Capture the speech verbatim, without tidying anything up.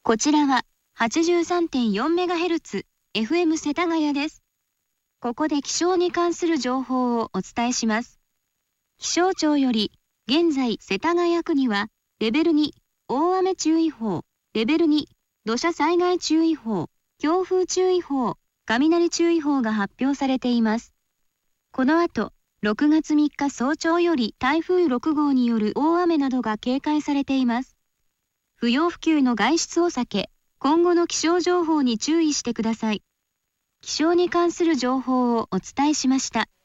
こちらは はちじゅうさんてんよんメガヘルツ エフエム 世田谷です。ここで気象に関する情報をお伝えします。気象庁より、現在世田谷区には、レベルに、大雨注意報、レベルに、土砂災害注意報、強風注意報、雷注意報が発表されています。この後、ろくがつみっか早朝より台風ろくごうによる大雨などが警戒されています。不要不急の外出を避け、今後の気象情報に注意してください。気象に関する情報をお伝えしました。